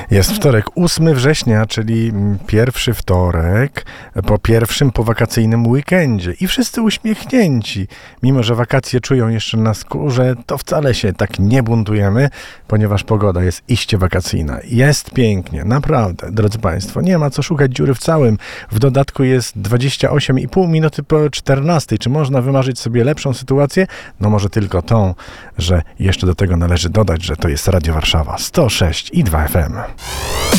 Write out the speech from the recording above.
Jest wtorek, 8 września, czyli pierwszy wtorek po pierwszym powakacyjnym weekendzie i wszyscy uśmiechnięci. Mimo że wakacje czują jeszcze na skórze, to wcale się tak nie buntujemy, ponieważ pogoda jest iście wakacyjna. Jest pięknie, naprawdę, drodzy Państwo. Nie ma co szukać dziury w całym. W dodatku jest 28,5 minuty po 14. Czy można wymarzyć sobie lepszą sytuację? No może tylko tą, że jeszcze do tego należy dodać, że to jest Radio Warszawa 106,2 FM.